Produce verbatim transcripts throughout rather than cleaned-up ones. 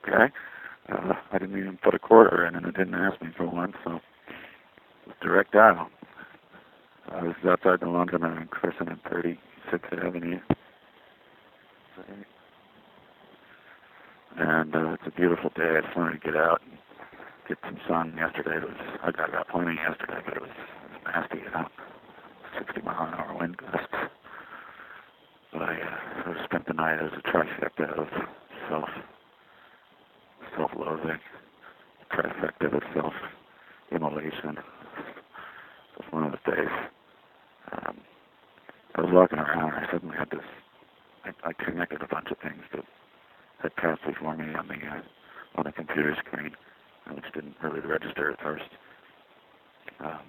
okay. Uh, I didn't even put a quarter in, and it didn't ask me for one, so it was direct dial. I was outside the Londoner on Crescent and thirty-sixth Avenue. And uh, it's a beautiful day. I just wanted to get out and get some sun. Yesterday, it was, I got out plenty yesterday, but it was, it was nasty, you know, sixty mile an hour wind gusts. But I uh, sort of spent the night as a trifecta of self, self-loathing, trifecta of self-immolation. It was one of the days. Um, I was walking around and I suddenly had this, I, I connected a bunch of things that had passed before me on the, uh, on the computer screen, which didn't really register at first. Um,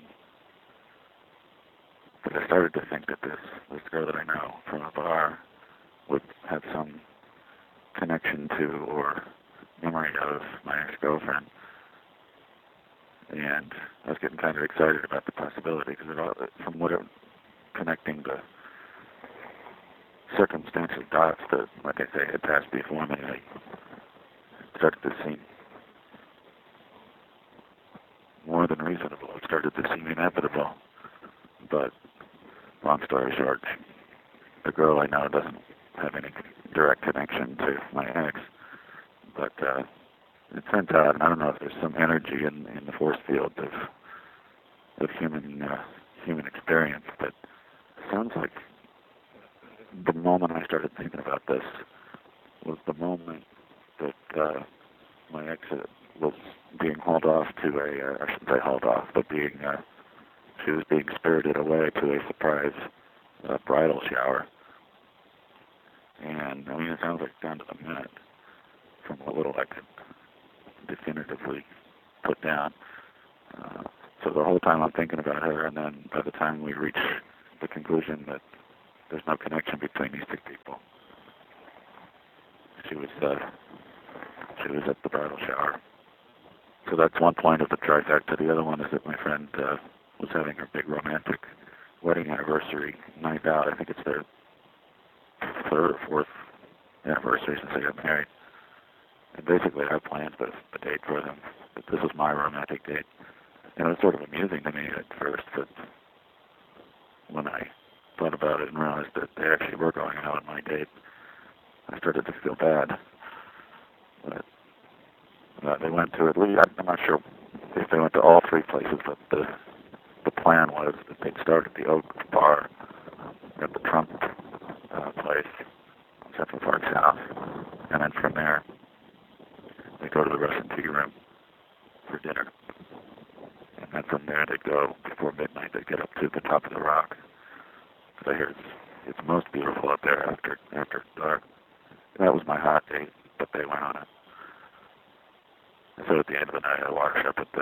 but I started to think that this, this girl that I know from a bar would have some connection to or memory of my ex-girlfriend. And I was getting kind of excited about the possibility because it all, from what it, connecting the circumstantial dots that, like I say, had passed before me, I started to seem more than reasonable. It started to seem inevitable. But, long story short, the girl I know doesn't have any direct connection to my ex. But uh, it turns out, and I don't know if there's some energy in, in the force field of, of human uh, human experience, but it sounds like the moment I started thinking about this was the moment that uh, my ex was being hauled off to a, uh, I shouldn't say hauled off, but being, uh, she was being spirited away to a surprise uh, bridal shower. And, I mean, it sounds like down to the minute from what little I could definitively put down. Uh, so the whole time I'm thinking about her, and then by the time we reach the conclusion that there's no connection between these two people, she was uh, she was at the bridal shower. So that's one point of the trifecta. The other one is that my friend uh, was having her big romantic wedding anniversary night out. I think it's their third or fourth anniversary since they got married. And basically I planned the, the date for them. But this was my romantic date. And it was sort of amusing to me at first, but when I thought about it and realized that they actually were going out on my date, I started to feel bad. But uh, they went to at least, I'm not sure if they went to all three places, but the the plan was that they'd start at the Oak Bar at the Trump uh, place on Central Park South, and then from there they go to the Russian Tea Room for dinner. And then from there they'd go, before midnight, they'd get up to the top of the rock. So I hear it's, it's most beautiful up there after after dark. That was my hot date, but they went on it. And so at the end of the night, I washed up at the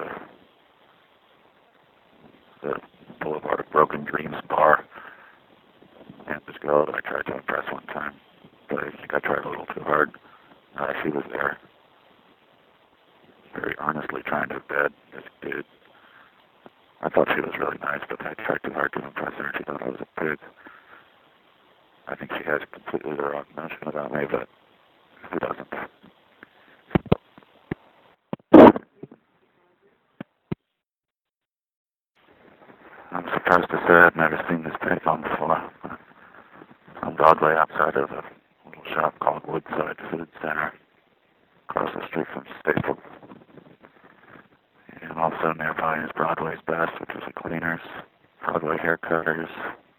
the Boulevard of Broken Dreams bar, and this girl that I tried to impress one time, but I think I tried a little too hard. Uh, she was there, very earnestly trying to bed this dude. I thought she was really nice, but I tried too hard to impress her, and she thought I was a pig. I think she has completely the wrong notion about me, but who doesn't? I'm surprised to say I've never seen this payphone before. I'm Broadway outside of a little shop called Woodside Food Center, across the street from Staples. And also nearby is Broadway's Best, which is a cleaners, Broadway haircutters,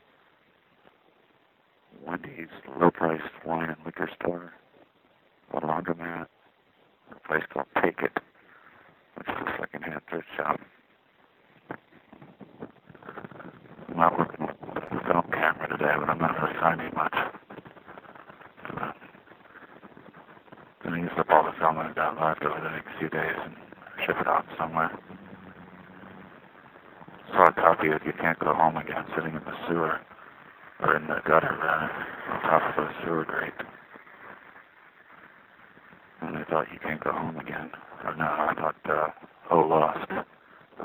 Wendy's low-priced wine and liquor store, a laundromat, a place called Take It, which is a second-hand thrift shop. I'm not working with the film camera today, but I'm not really finding much. I'm going to use up all the film I've got left over the next few days and ship it out somewhere. Saw a copy of You Can't Go Home Again sitting in the sewer, or in the gutter, rather, on top of a sewer grate. And I thought You Can't Go Home Again. Or no, I thought, uh, Oh Lost.